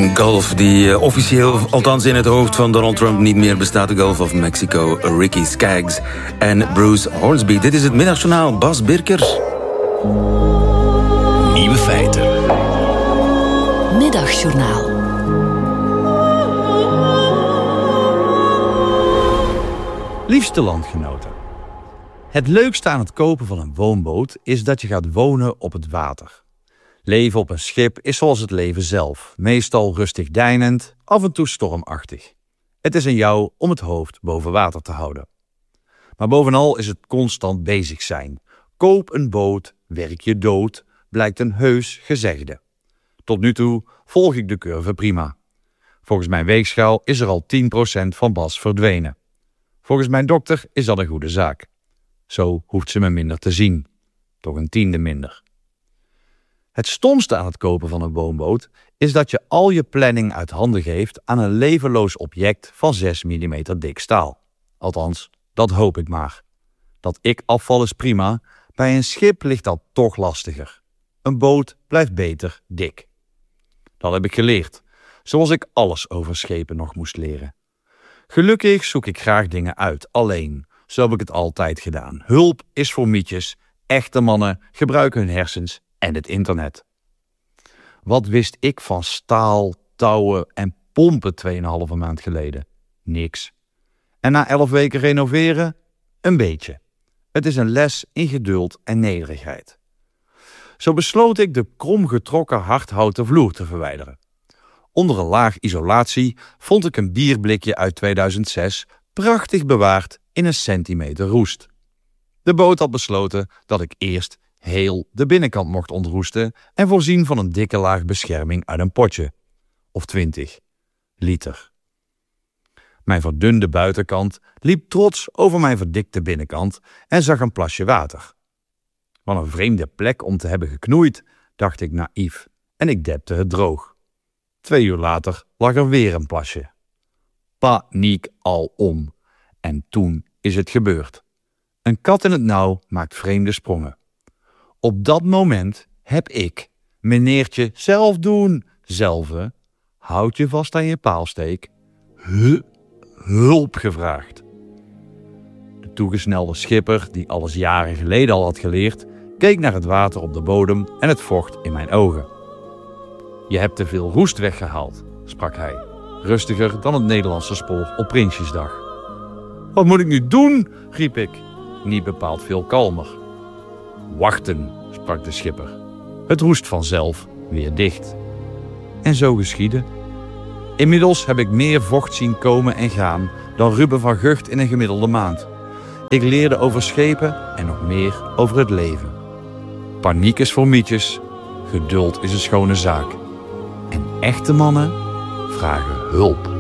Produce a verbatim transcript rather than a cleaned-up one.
Gulf die uh, officieel, althans in het hoofd van Donald Trump, niet meer bestaat. De Gulf of Mexico, Ricky Skaggs en Bruce Hornsby. Dit is het Middagjournaal. Bas Birkers. Nieuwe feiten. Middagjournaal. Liefste landgenoten. Het leukste aan het kopen van een woonboot is dat je gaat wonen op het water. Leven op een schip is zoals het leven zelf. Meestal rustig deinend, af en toe stormachtig. Het is aan jou om het hoofd boven water te houden. Maar bovenal is het constant bezig zijn. Koop een boot, werk je dood, blijkt een heus gezegde. Tot nu toe volg ik de curve prima. Volgens mijn weegschaal is er al tien procent van Bas verdwenen. Volgens mijn dokter is dat een goede zaak. Zo hoeft ze me minder te zien. Toch een tiende minder. Het stomste aan het kopen van een woonboot is dat je al je planning uit handen geeft aan een levenloos object van zes millimeter dik staal. Althans, dat hoop ik maar. Dat ik afval is prima, bij een schip ligt dat toch lastiger. Een boot blijft beter dik. Dat heb ik geleerd, zoals ik alles over schepen nog moest leren. Gelukkig zoek ik graag dingen uit, alleen. Zo heb ik het altijd gedaan. Hulp is voor mietjes, echte mannen gebruiken hun hersens en het internet. Wat wist ik van staal, touwen en pompen tweeënhalve maand geleden? Niks. En na elf weken renoveren? Een beetje. Het is een les in geduld en nederigheid. Zo besloot ik de kromgetrokken hardhouten vloer te verwijderen. Onder een laag isolatie vond ik een bierblikje uit tweeduizend zes, prachtig bewaard in een centimeter roest. De boot had besloten dat ik eerst heel de binnenkant mocht ontroesten en voorzien van een dikke laag bescherming uit een potje. Of twintig liter. Mijn verdunde buitenkant liep trots over mijn verdikte binnenkant en zag een plasje water. Wat een vreemde plek om te hebben geknoeid, dacht ik naïef, en ik depte het droog. Twee uur later lag er weer een plasje. Paniek alom. En toen is het gebeurd. Een kat in het nauw maakt vreemde sprongen. Op dat moment heb ik, meneertje zelf doen, zelve, houd je vast aan je paalsteek, hu- hulp gevraagd. De toegesnelde schipper, die alles jaren geleden al had geleerd, keek naar het water op de bodem en het vocht in mijn ogen. Je hebt te veel roest weggehaald, sprak hij, rustiger dan het Nederlandse spoor op Prinsjesdag. Wat moet ik nu doen, riep ik, niet bepaald veel kalmer. Wachten, sprak de schipper. Het roest vanzelf weer dicht. En zo geschiedde. Inmiddels heb ik meer vocht zien komen en gaan dan Ruben van Gucht in een gemiddelde maand. Ik leerde over schepen en nog meer over het leven. Paniek is voor mietjes, geduld is een schone zaak. En echte mannen vragen hulp.